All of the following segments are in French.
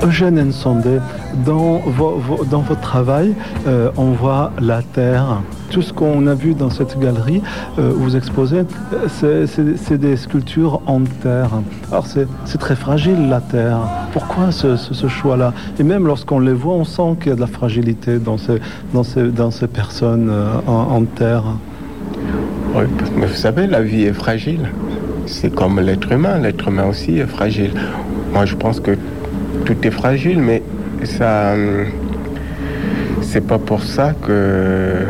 Eugène Nsondé, dans votre travail, on voit la terre. Tout ce qu'on a vu dans cette galerie où vous exposez, c'est des sculptures en terre. Alors c'est très fragile la terre. Pourquoi ce choix-là? Et même lorsqu'on les voit, on sent qu'il y a de la fragilité dans ces personnes en terre. Oui, mais vous savez, la vie est fragile. C'est comme l'être humain. L'être humain aussi est fragile. Moi, je pense que tout est fragile, mais ça, c'est pas pour ça que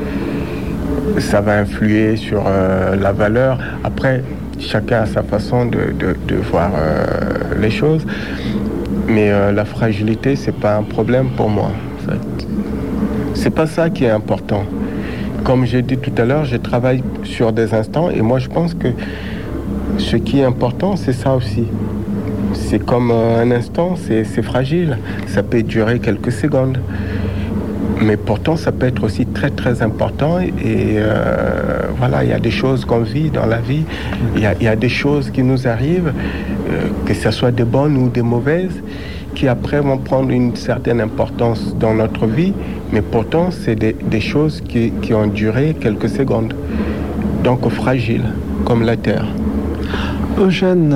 ça va influer sur la valeur. Après, chacun a sa façon de voir les choses, mais la fragilité, c'est pas un problème pour moi. En fait. C'est pas ça qui est important. Comme j'ai dit tout à l'heure, je travaille sur des instants, et moi, je pense que ce qui est important, c'est ça aussi. C'est comme un instant, c'est fragile. Ça peut durer quelques secondes. Mais pourtant, ça peut être aussi très, très important. Et voilà, il y a des choses qu'on vit dans la vie. Il y a des choses qui nous arrivent, que ce soit des bonnes ou des mauvaises, qui après vont prendre une certaine importance dans notre vie. Mais pourtant, c'est des choses qui ont duré quelques secondes. Donc fragiles, comme la terre. Eugène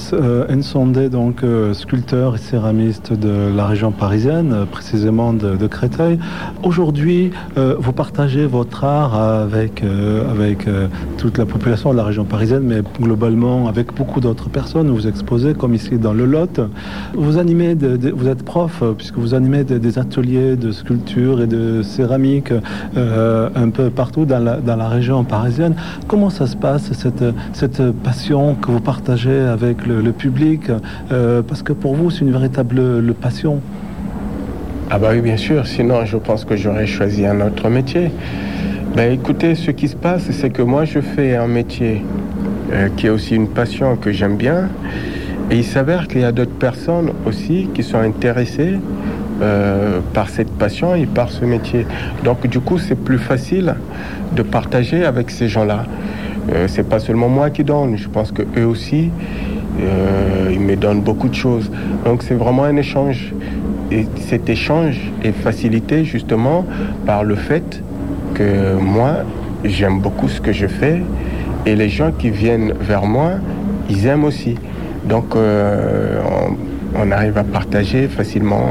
Nsondé, donc sculpteur et céramiste de la région parisienne, précisément de Créteil. Aujourd'hui, vous partagez votre art avec toute la population de la région parisienne, mais globalement avec beaucoup d'autres personnes. Vous exposez, comme ici dans le Lot. Vous animez, vous êtes prof, puisque vous animez des ateliers de sculpture et de céramique un peu partout dans la région parisienne. Comment ça se passe, cette passion que vous partagez avec le public, parce que pour vous c'est une véritable passion. Ah bah oui, bien sûr, sinon je pense que j'aurais choisi un autre métier. Ben écoutez, ce qui se passe, c'est que moi je fais un métier qui est aussi une passion que j'aime bien, et il s'avère qu'il y a d'autres personnes aussi qui sont intéressées par cette passion et par ce métier. Donc du coup c'est plus facile de partager avec ces gens-là. C'est pas seulement moi qui donne, je pense que eux aussi, ils me donnent beaucoup de choses. Donc c'est vraiment un échange. Et cet échange est facilité justement par le fait que moi, j'aime beaucoup ce que je fais, et les gens qui viennent vers moi, ils aiment aussi. Donc on arrive à partager facilement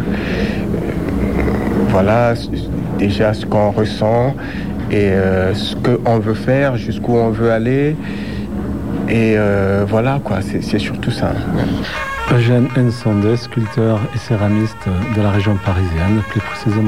voilà, déjà ce qu'on ressent, et ce qu'on veut faire, jusqu'où on veut aller, et voilà quoi, c'est surtout ça. Eugène Nsondé, sculpteur et céramiste de la région parisienne, plus précisément